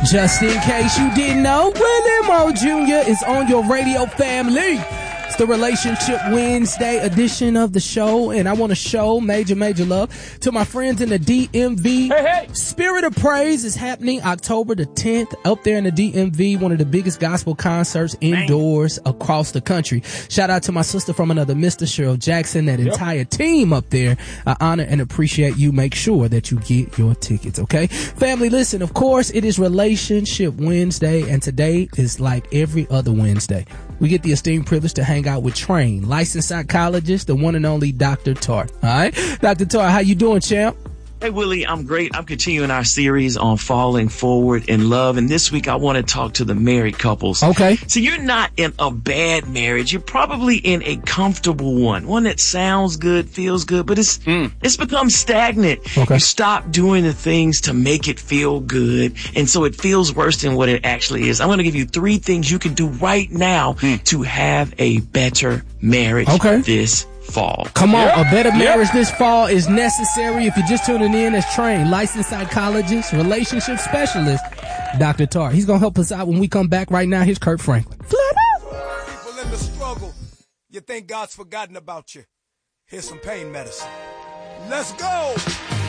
Just in case you didn't know, Willie Mo Jr. is on your radio family. It's the Relationship Wednesday edition of the show, and I want to show major love to my friends in the DMV. Hey. Spirit of Praise is happening October the 10th up there in the DMV, one of the biggest gospel concerts indoors across the country. Shout out to my sister from another, Mr. Cheryl Jackson, that entire team up there. I honor and appreciate you. Make sure that you get your tickets, okay? Family, listen, of course, it is Relationship Wednesday, and today is like every other Wednesday. We get the esteemed privilege to hang out with trained, licensed psychologist, the one and only Dr. Tart. All right? Dr. Tart, how you doing, champ? Hey, Willie, I'm great. I'm continuing our series on falling forward in love. And this week I want to talk to the married couples. Okay. So you're not in a bad marriage. You're probably in a comfortable one that sounds good, feels good, but it's become stagnant. Okay. You stop doing the things to make it feel good. And so it feels worse than what it actually is. I'm going to give you 3 things you can do right now to have a better marriage this fall. Come on, a better marriage this fall is necessary. If you're just tuning in, as trained, licensed psychologist, relationship specialist, Dr. Tart. He's going to help us out when we come back. Right now, here's Kirk Franklin. People in the struggle, you think God's forgotten about you. Here's some pain medicine. Let's go!